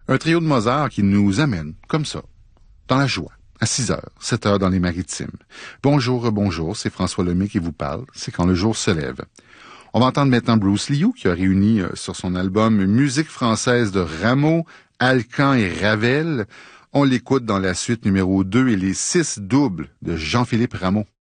Un trio de Mozart qui nous amène, comme ça, dans la joie, à 6 heures, 7 heures dans les Maritimes. Bonjour, bonjour, c'est François Lemay qui vous parle, c'est quand le jour se lève. On va entendre maintenant Bruce Liu qui a réuni sur son album Musique française de Rameau, Alcan et Ravel. On l'écoute dans la suite numéro 2 et les 6 doubles de Jean-Philippe Rameau.